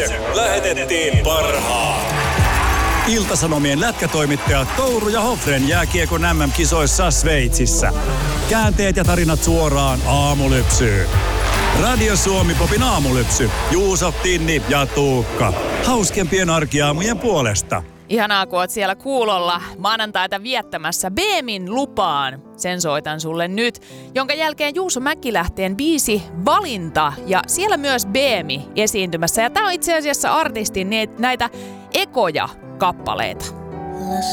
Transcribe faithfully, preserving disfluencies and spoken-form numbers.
itse lähetettiin parhaat. Ilta-Sanomien lätkätoimittajat Touru ja Hoffren jääkiekon äm äm-kisoissa Sveitsissä. Käänteet ja tarinat suoraan aamulypsyyn. Radio Suomi Popin aamulypsy. Juuso, Tinni ja Tuukka. Hauskempien arkiaamujen puolesta. Ihanaa, kun oot siellä kuulolla maanantaita viettämässä B M in lupaan. Sen soitan sulle nyt, jonka jälkeen Juuso Mäkilähteen biisi Valinta ja siellä myös B M I esiintymässä. Ja tää on itse asiassa artistin näitä ekoja kappaleita.